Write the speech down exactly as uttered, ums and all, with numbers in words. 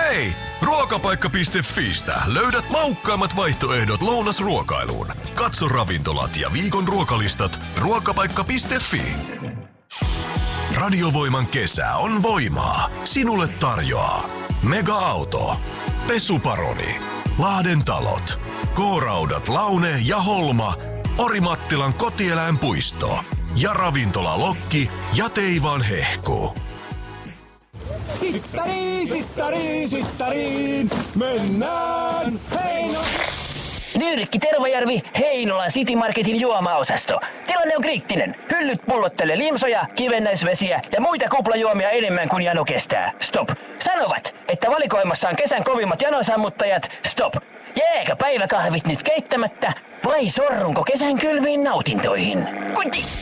Hei! Ruokapaikka piste fiistä löydät maukkaimmat vaihtoehdot lounasruokailuun. Katso ravintolat ja viikon ruokalistat ruokapaikka piste fi. Radiovoiman kesä on voimaa. Sinulle tarjoaa Mega-auto, Pesuparoni, Lahden talot, K-raudat Laune ja Holma, Orimattilan kotieläinpuisto ja ravintola Lokki ja Teivaan hehku. Sittari, sittari, sittariin, mennään Heino. Nyrkki Tervajärvi, Heinolan City Marketin juomaosasto. Tilanne on kriittinen. Hyllyt pullottelee limsoja, kivennäisvesiä ja muita kuplajuomia enemmän kuin jano kestää. Stop. Sanovat, että valikoimassa on kesän kovimmat janosammuttajat. Stop. Jääkö päiväkahvit nyt keittämättä vai sorrunko kesän kylmiin nautintoihin? Kuti!